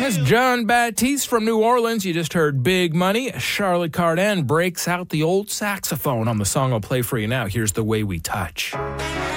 is John Batiste from New Orleans. You just heard Big Money. Charlotte Cardin breaks out the old saxophone on the song I'll play for you now. Here's The Way We Touch.